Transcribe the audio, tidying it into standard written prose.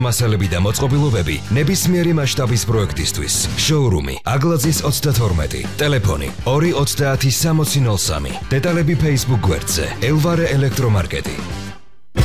მასალები და მოწყობილობები ნებისმიერი მასშტაბის პროექტისთვის. შოურუმი აგლაძის 32, ტელეფონი 290 6003. დეტალები Facebook გვერდზე. ელვარე ელექტრომარკეტი.